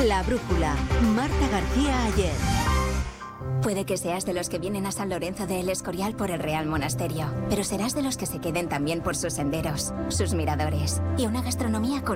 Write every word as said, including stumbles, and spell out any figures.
La brújula. Marta García Ayer. Puede que seas de los que vienen a San Lorenzo de El Escorial por el Real Monasterio, pero serás de los que se queden también por sus senderos, sus miradores y una gastronomía con